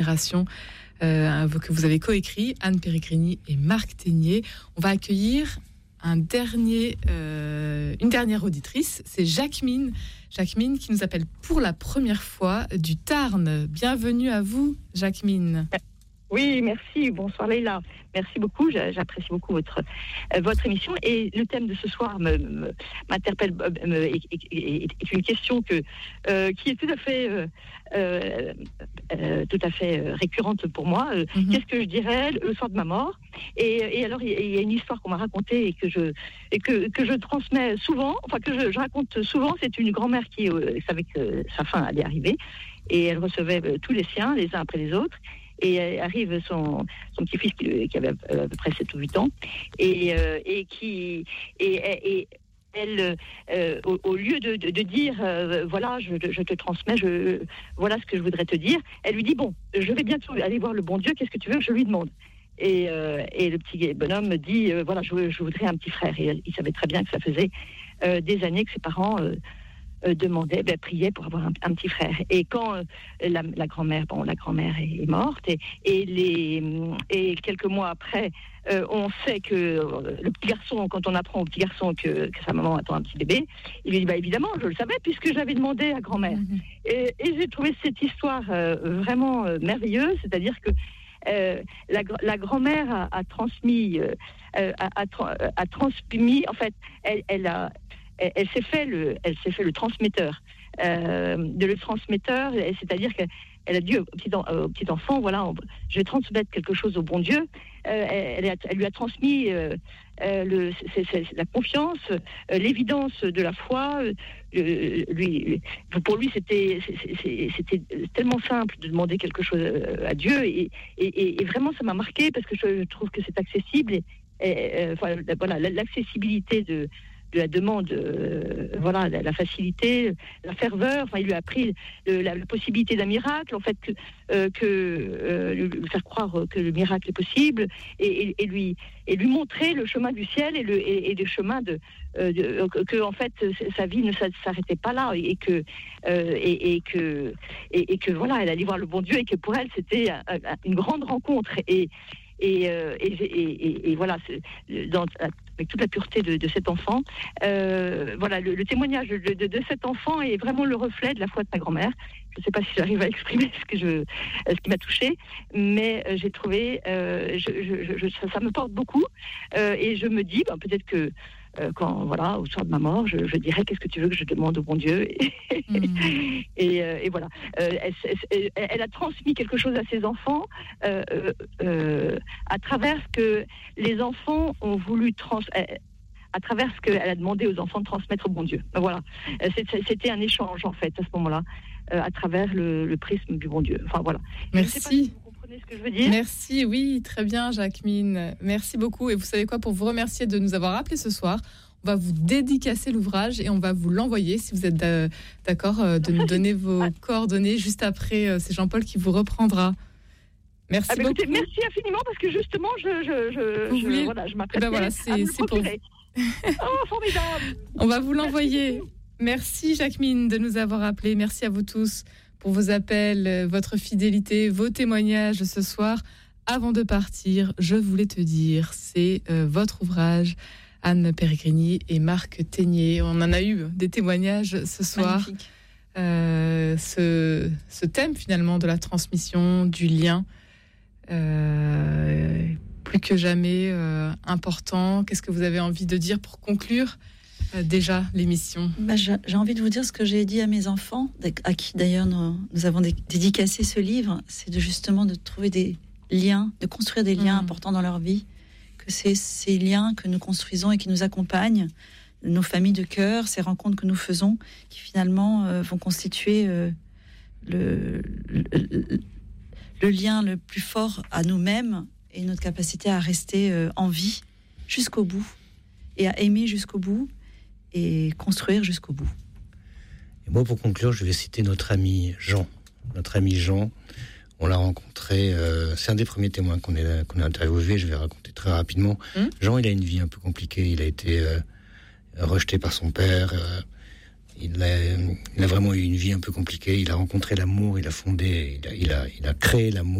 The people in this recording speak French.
Génération, que vous avez coécrit, Anne Peregrini et Marc Ténier. On va accueillir une dernière auditrice, c'est Jacqueline qui nous appelle pour la première fois du Tarn. Bienvenue à vous, Jacqueline. Oui, merci. Bonsoir Leïla. Merci beaucoup. J'apprécie beaucoup votre émission. Et le thème de ce soir m'interpelle. Est une question qui est tout à fait récurrente pour moi. Qu'est-ce que je dirais le soir de ma mort ? Et alors, il y a une histoire qu'on m'a racontée et que je transmets souvent. Enfin, que je raconte souvent. C'est une grand-mère qui savait que sa fin allait arriver et elle recevait tous les siens, les uns après les autres. Et arrive son petit-fils qui avait à peu près 7 ou 8 ans, et elle, au lieu de dire voilà, je te transmets, voilà ce que je voudrais te dire, elle lui dit bon, je vais bientôt aller voir le bon Dieu, qu'est-ce que tu veux que je lui demande ? Et le petit bonhomme me dit voilà, je voudrais un petit frère. Et il savait très bien que ça faisait des années que ses parents priait pour avoir un petit frère. Et quand la grand-mère est morte, et quelques mois après, on sait que le petit garçon, quand on apprend au petit garçon que sa maman attend un petit bébé, il lui dit évidemment, je le savais puisque j'avais demandé à grand-mère. Et j'ai trouvé cette histoire vraiment merveilleuse, c'est-à-dire que la grand-mère a transmis, en fait, elle s'est fait le transmetteur, c'est-à-dire qu'elle a dit au petit enfant, voilà, je vais transmettre quelque chose au bon Dieu. Elle lui a transmis la confiance, l'évidence de la foi. Pour lui, c'était tellement simple de demander quelque chose à Dieu, et vraiment ça m'a marqué parce que je trouve que c'est accessible. Voilà, l'accessibilité de la demande, la facilité, la ferveur. Enfin, il lui a appris la possibilité d'un miracle, en fait, lui faire croire que le miracle est possible, et lui montrer le chemin du ciel et le chemin que en fait sa vie ne s'arrêtait pas là, et que voilà, elle allait voir le bon Dieu, et que pour elle c'était une grande rencontre. Et voilà, avec toute la pureté de cet enfant, voilà, le témoignage de cet enfant est vraiment le reflet de la foi de sa grand-mère. Je ne sais pas si j'arrive à exprimer ce qui m'a touchée, mais j'ai trouvé, ça me porte beaucoup, et je me dis, peut-être que au soir de ma mort, je dirais qu'est-ce que tu veux que je demande au bon Dieu, et voilà. Elle a transmis quelque chose à ses enfants à travers ce que les enfants ont voulu à travers ce qu'elle a demandé aux enfants de transmettre au bon Dieu. Voilà. C'était un échange, en fait, à ce moment-là, à travers le prisme du bon Dieu. Enfin, voilà. Merci. Je ne sais pas si vous comprenez ce que je veux dire. Merci, oui, très bien, Jacqueline. Merci beaucoup. Et vous savez quoi, pour vous remercier de nous avoir appelés ce soir, on va vous dédicacer l'ouvrage et on va vous l'envoyer, si vous êtes d'accord, de nous donner vos coordonnées juste après. C'est Jean-Paul qui vous reprendra. Merci beaucoup. Écoutez, merci infiniment, parce que justement, je m'apprête à me procurer. Oh, formidable. On va vous l'envoyer. Merci Jacqueline de nous avoir appelés. Merci à vous tous pour vos appels, votre fidélité, vos témoignages ce soir. Avant de partir, je voulais te dire, c'est votre ouvrage, Anne Peregrini et Marc Ténier. On en a eu des témoignages ce soir. Ce thème finalement de la transmission, du lien, plus que jamais important. Qu'est-ce que vous avez envie de dire pour conclure déjà l'émission? J'ai envie de vous dire ce que j'ai dit à mes enfants, à qui d'ailleurs nous avons dédicacé ce livre, c'est justement de trouver des liens, de construire des liens importants dans leur vie, que c'est ces liens que nous construisons et qui nous accompagnent, nos familles de cœur, ces rencontres que nous faisons, qui finalement vont constituer le lien le plus fort à nous-mêmes et notre capacité à rester en vie jusqu'au bout, et à aimer jusqu'au bout et construire jusqu'au bout. Et moi, pour conclure, je vais citer notre ami Jean. Notre ami Jean, on l'a rencontré, c'est un des premiers témoins qu'on a interviewé, je vais raconter très rapidement. Jean, il a une vie un peu compliquée, il a été rejeté par son père, il a vraiment eu une vie un peu compliquée, il a rencontré l'amour, il a créé l'amour.